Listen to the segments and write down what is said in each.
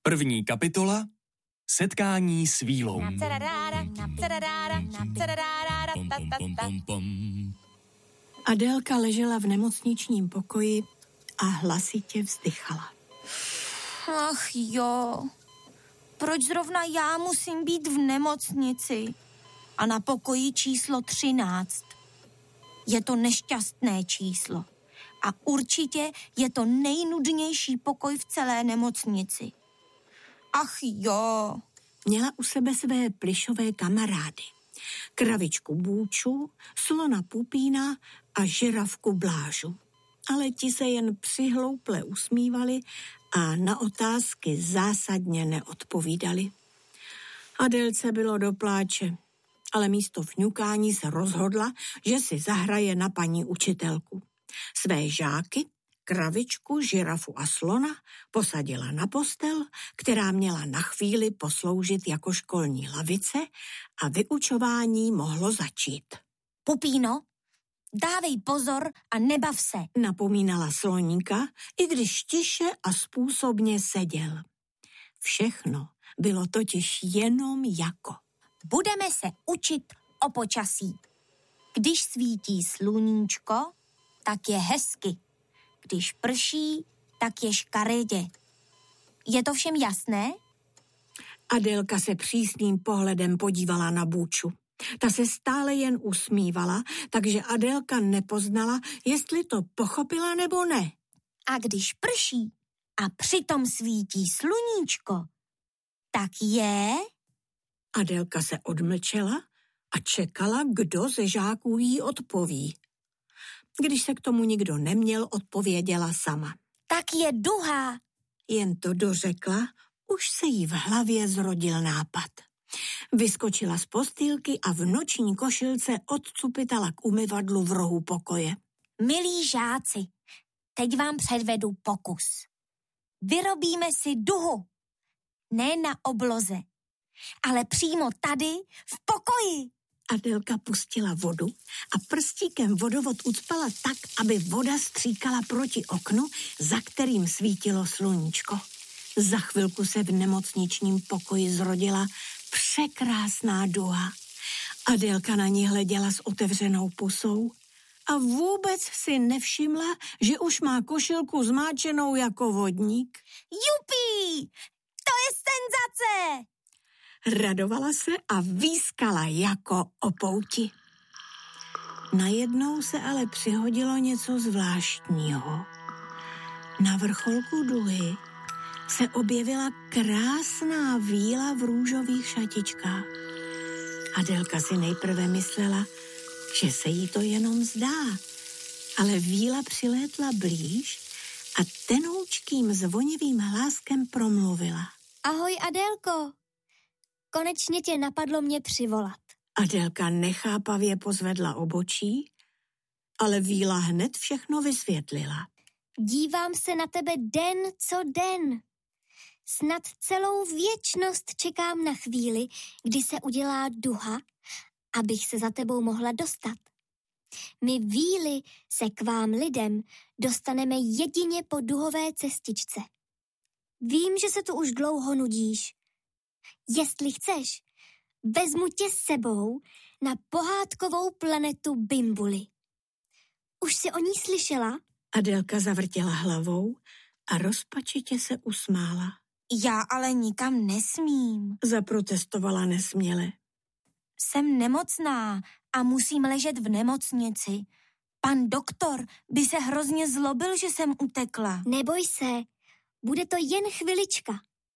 První kapitola. Setkání s Vílou. Adélka ležela v nemocničním pokoji a hlasitě vzdychala. Ach jo, proč zrovna já musím být v nemocnici a na pokoji číslo 13? Je to nešťastné číslo a určitě je to nejnudnější pokoj v celé nemocnici. Ach jo. Měla u sebe své plyšové kamarády. Kravičku Bůču, slona Pupína a žirafku Blážu. Ale ti se jen přihlouple usmívali a na otázky zásadně neodpovídali. Adélce bylo do pláče, ale místo fňukání se rozhodla, že si zahraje na paní učitelku. Své žáky, kravičku, žirafu a slona posadila na postel, která měla na chvíli posloužit jako školní lavice a vyučování mohlo začít. Pupíno, dávej pozor a nebav se, napomínala sloníka, i když tiše a způsobně seděl. Všechno bylo totiž jenom jako. Budeme se učit o počasí. Když svítí sluníčko, tak je hezky. Když prší, tak je škaredě. Je to všem jasné? Adélka se přísným pohledem podívala na Bůču. Ta se stále jen usmívala, takže Adélka nepoznala, jestli to pochopila nebo ne. A když prší a přitom svítí sluníčko, tak je... Adélka se odmlčela a čekala, kdo ze žáků jí odpoví. Když se k tomu nikdo neměl, odpověděla sama. Tak je duha. Jen to dořekla, už se jí v hlavě zrodil nápad. Vyskočila z postýlky a v noční košilce odcupitala k umyvadlu v rohu pokoje. Milí žáci, teď vám předvedu pokus. Vyrobíme si duhu. Ne na obloze, ale přímo tady v pokoji. Adélka pustila vodu a prstíkem vodovod ucpala tak, aby voda stříkala proti oknu, za kterým svítilo sluníčko. Za chvilku se v nemocničním pokoji zrodila překrásná duha. Adélka na ní hleděla s otevřenou pusou a vůbec si nevšimla, že už má košilku zmáčenou jako vodník. Jupí! To je senzace! Radovala se a výskala jako o pouti. Najednou se ale přihodilo něco zvláštního. Na vrcholku duhy se objevila krásná víla v růžových šatičkách. Adélka si nejprve myslela, že se jí to jenom zdá, ale víla přilétla blíž a tenoučkým zvonivým hláskem promluvila. Ahoj, Adélko. Konečně tě napadlo mě přivolat. Adélka nechápavě pozvedla obočí, ale víla hned všechno vysvětlila. Dívám se na tebe den co den. Snad celou věčnost čekám na chvíli, kdy se udělá duha, abych se za tebou mohla dostat. My víly se k vám lidem dostaneme jedině po duhové cestičce. Vím, že se tu už dlouho nudíš. Jestli chceš, vezmu tě s sebou na pohádkovou planetu Bimbuli. Už jsi o ní slyšela? Adélka zavrtěla hlavou a rozpačitě se usmála. Já ale nikam nesmím. Zaprotestovala nesměle. Jsem nemocná a musím ležet v nemocnici. Pan doktor by se hrozně zlobil, že jsem utekla. Neboj se, bude to jen chvilička.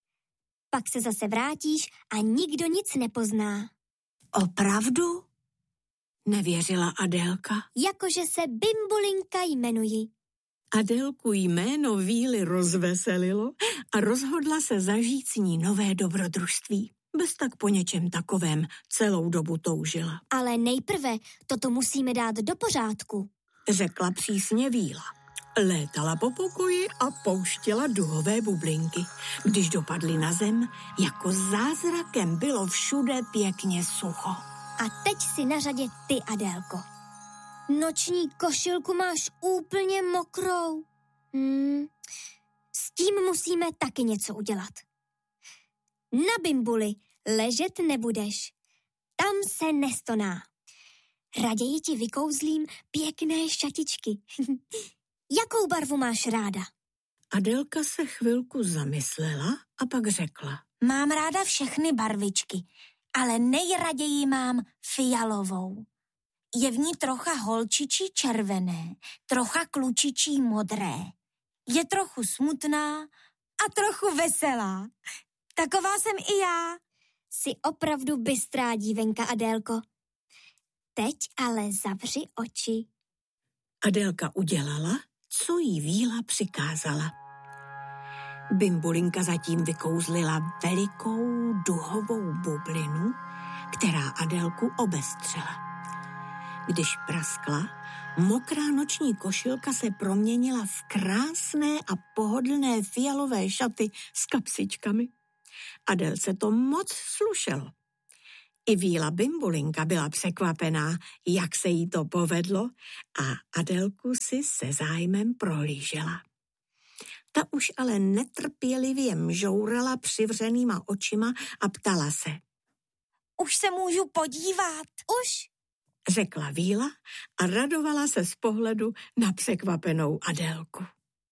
Pak se zase vrátíš a nikdo nic nepozná. Opravdu? Nevěřila Adélka. Jakože se Bimbulinka jmenuji. Adélku jméno víly rozveselilo a rozhodla se zažít s ní nové dobrodružství. Bez tak po něčem takovém celou dobu toužila. Ale nejprve toto musíme dát do pořádku, řekla přísně víla. Létala po pokoji a pouštěla duhové bublinky. Když dopadly na zem, jako zázrakem bylo všude pěkně sucho. A teď si na řadě ty, Adélko. Noční košilku máš úplně mokrou. S tím musíme taky něco udělat. Na bimbuli ležet nebudeš. Tam se nestoná. Raději ti vykouzlím pěkné šatičky. Jakou barvu máš ráda? Adelka se chvilku zamyslela a pak řekla. Mám ráda všechny barvičky, ale nejraději mám fialovou. Je v ní trocha holčičí červené, trocha klučičí modré. Je trochu smutná a trochu veselá. Taková jsem i já. Jsi opravdu bystrá dívenka, Adélko. Teď ale zavři oči. Adelka udělala, co jí Víla přikázala. Bimbulinka zatím vykouzlila velikou duhovou bublinu, která Adelku obestřela. Když praskla, mokrá noční košilka se proměnila v krásné a pohodlné fialové šaty s kapsičkami. Adélce to moc slušelo. I Víla Bimbulinka byla překvapená, jak se jí to povedlo, a Adelku si se zájmem prohlížela. Ta už ale netrpělivě mžourala přivřenýma očima a ptala se. Už se můžu podívat? Už, řekla Víla a radovala se z pohledu na překvapenou Adelku.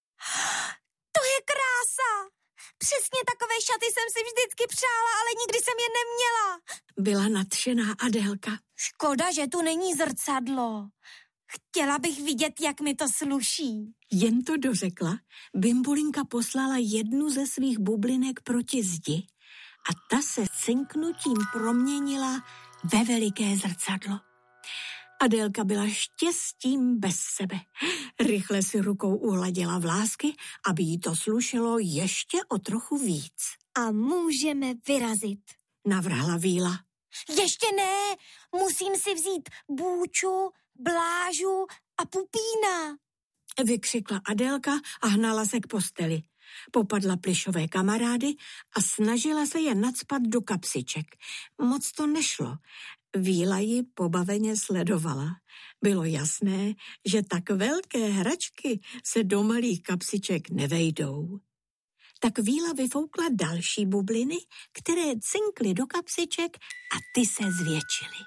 To je krása! Přesně takové šaty jsem si vždycky přála, ale nikdy jsem je neměla. Byla nadšená Adelka. Škoda, že tu není zrcadlo. Chtěla bych vidět, jak mi to sluší. Jen to dořekla, Bimbulinka poslala jednu ze svých bublinek proti zdi a ta se cinknutím proměnila ve veliké zrcadlo. Adelka byla štěstím bez sebe. Rychle si rukou uhladila vlásky, aby jí to slušelo ještě o trochu víc. a můžeme vyrazit, navrhla Víla. Ještě ne, musím si vzít Bůču, Blážu a Pupína. Vykřikla Adelka a hnala se k posteli. Popadla plyšové kamarády a snažila se je nacpat do kapsiček. Moc to nešlo. Víla ji pobaveně sledovala. Bylo jasné, že tak velké hračky se do malých kapsiček nevejdou. Tak Víla vyfoukla další bubliny, které cinkly do kapsiček a ty se zvětšily.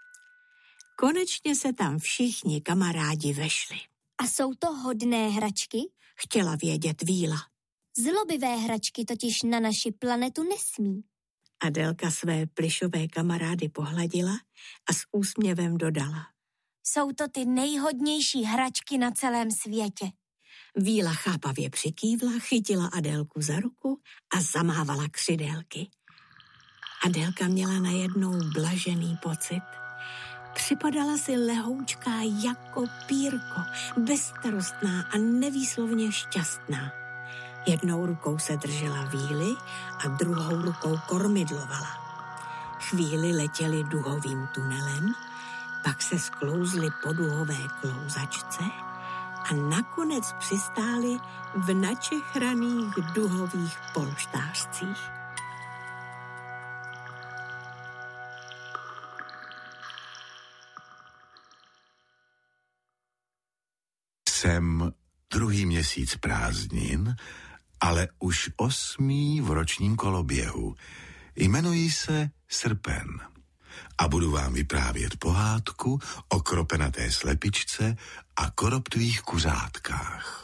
Konečně se tam všichni kamarádi vešli. a jsou to hodné hračky? Chtěla vědět Víla. Zlobivé hračky totiž na naši planetu nesmí. Adelka své plyšové kamarády pohladila a s úsměvem dodala. Jsou to ty nejhodnější hračky na celém světě. Víla chápavě přikývla, chytila Adelku za ruku a zamávala křidélky. Adelka měla najednou blažený pocit. Připadala si lehoučká jako pírko, bezstarostná a nevýslovně šťastná. Jednou rukou se držela Víly a druhou rukou kormidlovala. Chvíli letěli duhovým tunelem, pak se sklouzli po duhové klouzačce a nakonec přistáli v načechraných duhových polštářcích. Jsem druhý měsíc prázdnin, ale už 8. v ročním koloběhu. Jmenuji se Srpen a budu vám vyprávět pohádku o kropenaté slepičce a koroptvých kuřátkách.